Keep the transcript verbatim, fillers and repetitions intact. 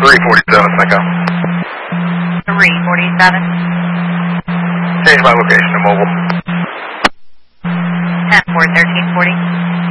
three forty-seven, Echo. three forty-seven. Change my location to mobile. ten four thirteen forty.